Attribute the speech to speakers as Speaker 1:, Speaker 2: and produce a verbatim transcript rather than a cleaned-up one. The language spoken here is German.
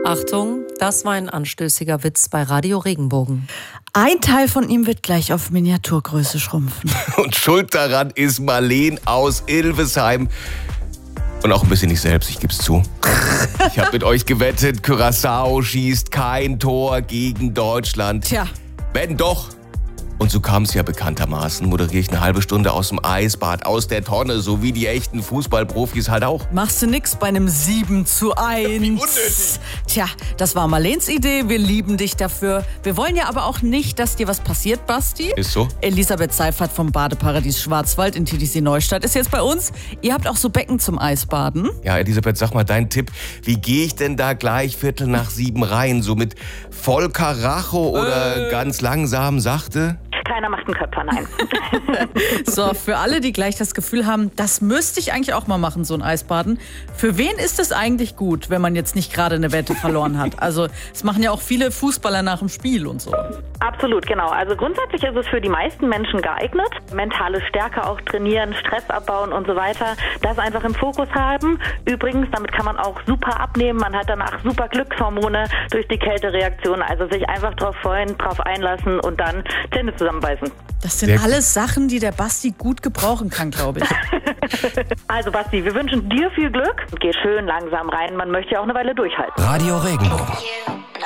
Speaker 1: Achtung, das war ein anstößiger Witz bei Radio Regenbogen.
Speaker 2: Ein Teil von ihm wird gleich auf Miniaturgröße schrumpfen.
Speaker 3: Und schuld daran ist Marleen aus Ilvesheim. Und auch ein bisschen ich selbst, ich geb's zu. Ich habe mit euch gewettet, Curaçao schießt kein Tor gegen Deutschland.
Speaker 2: Tja.
Speaker 3: Wenn doch. Und so kam es ja bekanntermaßen, moderiere ich eine halbe Stunde aus dem Eisbad, aus der Tonne, so wie die echten Fußballprofis halt auch.
Speaker 2: Machst du nix bei einem sieben zu eins.
Speaker 3: Wie unnötig.
Speaker 2: Tja, das war Marleens Idee, wir lieben dich dafür. Wir wollen ja aber auch nicht, dass dir was passiert, Basti.
Speaker 3: Ist so?
Speaker 2: Elisabeth Seifert vom Badeparadies Schwarzwald in T D C Neustadt ist jetzt bei uns. Ihr habt auch so Becken zum Eisbaden.
Speaker 3: Ja, Elisabeth, sag mal deinen Tipp. Wie gehe ich denn da gleich Viertel nach sieben rein? So mit voll Karacho oder äh. ganz langsam, sachte?
Speaker 4: Keiner macht einen Köpfer, nein.
Speaker 2: So, für alle, die gleich das Gefühl haben, das müsste ich eigentlich auch mal machen, so ein Eisbaden. Für wen ist es eigentlich gut, wenn man jetzt nicht gerade eine Wette verloren hat? Also, es machen ja auch viele Fußballer nach dem Spiel und so.
Speaker 4: Absolut, genau. Also grundsätzlich ist es für die meisten Menschen geeignet. Mentale Stärke auch trainieren, Stress abbauen und so weiter. Das einfach im Fokus haben. Übrigens, damit kann man auch super abnehmen. Man hat danach super Glückshormone durch die Kältereaktion. Also sich einfach drauf freuen, drauf einlassen und dann Zähne zusammenbeißen.
Speaker 2: Das sind alles Sachen, die der Basti gut gebrauchen kann, glaube ich.
Speaker 4: Also Basti, wir wünschen dir viel Glück. Geh schön langsam rein. Man möchte ja auch eine Weile durchhalten.
Speaker 3: Radio Regenbogen.